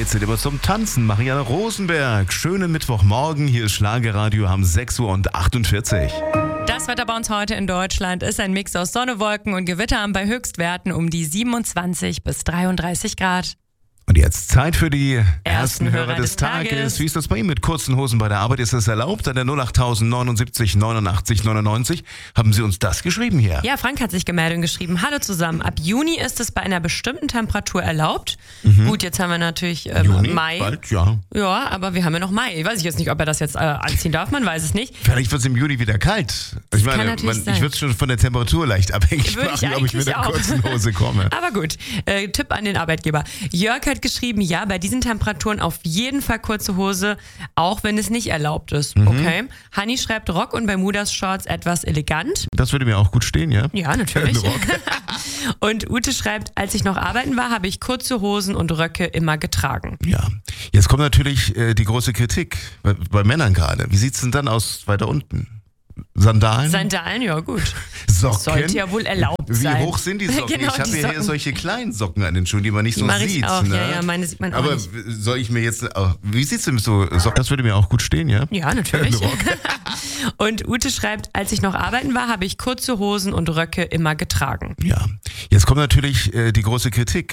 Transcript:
Speziell aber zum Tanzen. Marianne Rosenberg. Schönen Mittwochmorgen. Hier ist Schlagerradio, haben 6:48 Uhr. Das Wetter bei uns heute in Deutschland ist ein Mix aus Sonne, Wolken und Gewittern bei Höchstwerten um die 27 bis 33 Grad. Und jetzt Zeit für die ersten Hörer des Tages. Wie ist das bei Ihnen mit kurzen Hosen bei der Arbeit? Ist das erlaubt? An der 08000 79 89 99 haben Sie uns das geschrieben hier. Ja, Frank hat sich gemeldet und geschrieben, hallo zusammen, ab Juni ist es bei einer bestimmten Temperatur erlaubt. Gut, jetzt haben wir natürlich Juni, Mai. bald, ja. Ja, aber wir haben ja noch Mai. Ich weiß jetzt nicht, ob er das jetzt anziehen darf, man weiß es nicht. Vielleicht wird es im Juni wieder kalt. Ich meine, ich würde es schon von der Temperatur leicht abhängig machen, ob ich mit einer kurzen Hose komme. Aber gut, Tipp an den Arbeitgeber. Jörg hat geschrieben, ja, bei diesen Temperaturen auf jeden Fall kurze Hose, auch wenn es nicht erlaubt ist. Okay. Hanni schreibt Rock und Bermudas-Shorts etwas elegant. Das würde mir auch gut stehen, ja? Ja, natürlich. Und Ute schreibt, als ich noch arbeiten war, habe ich kurze Hosen und Röcke immer getragen. Ja, jetzt kommt natürlich die große Kritik bei Männern gerade. Wie sieht es denn dann aus weiter unten? Sandalen? Sandalen, ja gut. Socken? Das sollte ja wohl erlaubt sein. Wie hoch sind die Socken? Genau, ich habe hier solche kleinen Socken an den Schuhen, die man nicht so sieht. Ich auch. Ne? Ja, meine sieht man auch Aber nicht. soll ich mir jetzt... Wie sieht's denn mit so Socken? Das würde mir auch gut stehen, ja? Ja, natürlich. Und Ute schreibt, als ich noch arbeiten war, habe ich kurze Hosen und Röcke immer getragen. Ja, jetzt kommt natürlich die große Kritik